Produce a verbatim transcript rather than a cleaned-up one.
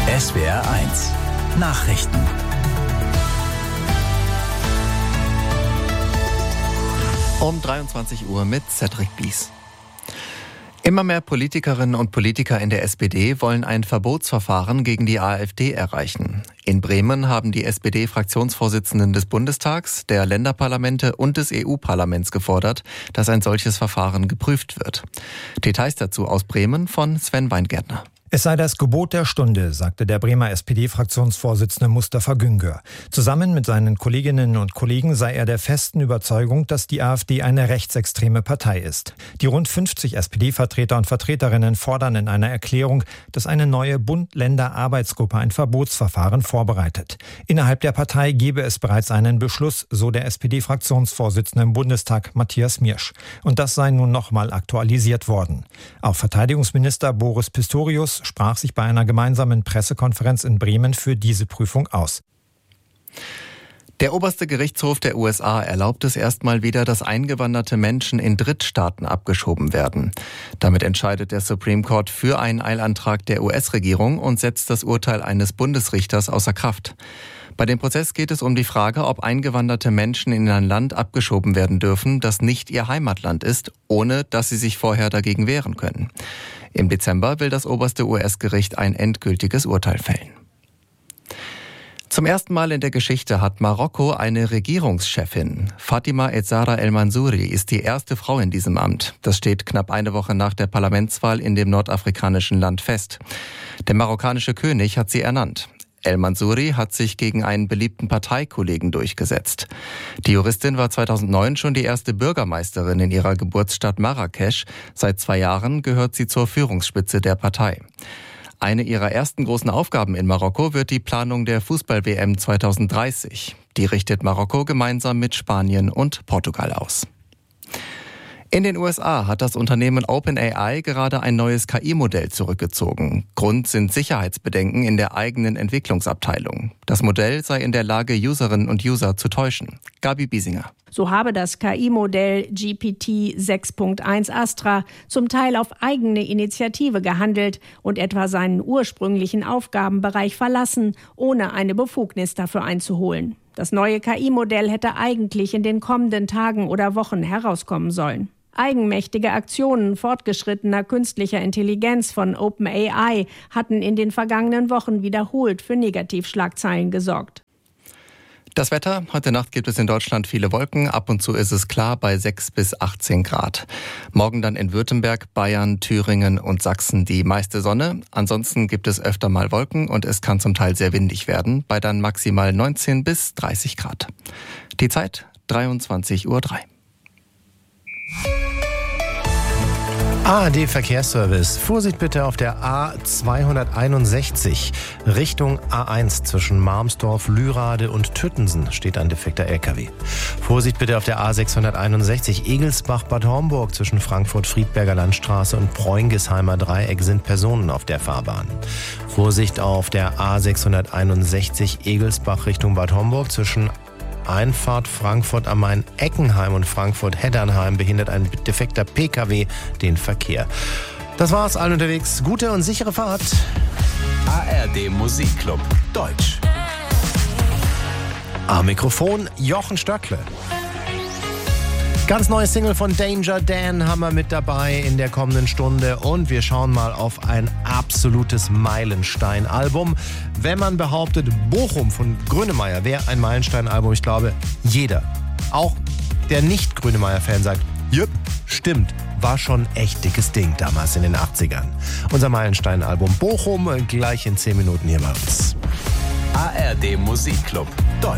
S W R eins Nachrichten. Um dreiundzwanzig Uhr mit Cedric Bies. Immer mehr Politikerinnen und Politiker in der S P D wollen ein Verbotsverfahren gegen die AfD erreichen. In Bremen haben die S P D-Fraktionsvorsitzenden des Bundestags, der Länderparlamente und des E U-Parlaments gefordert, dass ein solches Verfahren geprüft wird. Details dazu aus Bremen von Sven Weingärtner. Es sei das Gebot der Stunde, sagte der Bremer S P D-Fraktionsvorsitzende Mustafa Güngör. Zusammen mit seinen Kolleginnen und Kollegen sei er der festen Überzeugung, dass die AfD eine rechtsextreme Partei ist. Die rund fünfzig S P D-Vertreter und Vertreterinnen fordern in einer Erklärung, dass eine neue Bund-Länder-Arbeitsgruppe ein Verbotsverfahren vorbereitet. Innerhalb der Partei gebe es bereits einen Beschluss, so der S P D-Fraktionsvorsitzende im Bundestag Matthias Miersch. Und das sei nun nochmal aktualisiert worden. Auch Verteidigungsminister Boris Pistorius sprach sich bei einer gemeinsamen Pressekonferenz in Bremen für diese Prüfung aus. Der oberste Gerichtshof der U S A erlaubt es erstmal wieder, dass eingewanderte Menschen in Drittstaaten abgeschoben werden. Damit entscheidet der Supreme Court für einen Eilantrag der U S-Regierung und setzt das Urteil eines Bundesrichters außer Kraft. Bei dem Prozess geht es um die Frage, ob eingewanderte Menschen in ein Land abgeschoben werden dürfen, das nicht ihr Heimatland ist, ohne dass sie sich vorher dagegen wehren können. Im Dezember will das oberste U S-Gericht ein endgültiges Urteil fällen. Zum ersten Mal in der Geschichte hat Marokko eine Regierungschefin. Fatima Ezzara El Mansouri ist die erste Frau in diesem Amt. Das steht knapp eine Woche nach der Parlamentswahl in dem nordafrikanischen Land fest. Der marokkanische König hat sie ernannt. El Mansouri hat sich gegen einen beliebten Parteikollegen durchgesetzt. Die Juristin war zweitausendneun schon die erste Bürgermeisterin in ihrer Geburtsstadt Marrakesch. Seit zwei Jahren gehört sie zur Führungsspitze der Partei. Eine ihrer ersten großen Aufgaben in Marokko wird die Planung der Fußball-W M zweitausenddreißig. Die richtet Marokko gemeinsam mit Spanien und Portugal aus. In den U S A hat das Unternehmen OpenAI gerade ein neues K I-Modell zurückgezogen. Grund sind Sicherheitsbedenken in der eigenen Entwicklungsabteilung. Das Modell sei in der Lage, Userinnen und User zu täuschen. Gabi Biesinger. So habe das K I-Modell G P T sechs Punkt eins Astra zum Teil auf eigene Initiative gehandelt und etwa seinen ursprünglichen Aufgabenbereich verlassen, ohne eine Befugnis dafür einzuholen. Das neue K I-Modell hätte eigentlich in den kommenden Tagen oder Wochen herauskommen sollen. Eigenmächtige Aktionen fortgeschrittener künstlicher Intelligenz von OpenAI hatten in den vergangenen Wochen wiederholt für Negativschlagzeilen gesorgt. Das Wetter. Heute Nacht gibt es in Deutschland viele Wolken. Ab und zu ist es klar bei sechs bis achtzehn Grad. Morgen dann in Württemberg, Bayern, Thüringen und Sachsen die meiste Sonne. Ansonsten gibt es öfter mal Wolken und es kann zum Teil sehr windig werden, bei dann maximal neunzehn bis dreißig Grad. Die Zeit dreiundzwanzig Uhr drei. A R D-Verkehrsservice. Vorsicht bitte auf der A zweihunderteinundsechzig Richtung A eins zwischen Marmsdorf, Lührade und Tüttensen steht ein defekter L K W. Vorsicht bitte auf der A sechshunderteinundsechzig Egelsbach-Bad Homburg zwischen Frankfurt-Friedberger Landstraße und Preungesheimer Dreieck sind Personen auf der Fahrbahn. Vorsicht auf der A sechshunderteinundsechzig Egelsbach Richtung Bad Homburg zwischen Einfahrt Frankfurt am Main, Eckenheim und Frankfurt-Heddernheim behindert ein defekter P K W den Verkehr. Das war's, allen unterwegs. Gute und sichere Fahrt. A R D Musikclub Deutsch. Am Mikrofon Jochen Stöckle. Ganz neue Single von Danger Dan haben wir mit dabei in der kommenden Stunde und wir schauen mal auf ein absolutes Meilenstein-Album. Wenn man behauptet, Bochum von Grönemeyer wäre ein Meilenstein-Album, ich glaube, jeder, auch der Nicht-Grönemeyer-Fan sagt, jupp, stimmt, war schon echt dickes Ding damals in den achtzigern. Unser Meilenstein-Album Bochum gleich in zehn Minuten hier bei uns. A R D Musikclub Deutsch.